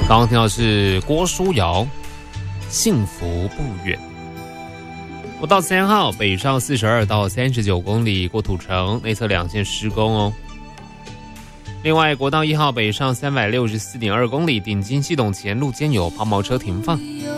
刚刚听到是郭书瑶，幸福不远。国道3号北上42到39公里过土城，内侧2线施工哦。另外，国道1号北上364.2公里，顶金系统前路间有抛锚车停放。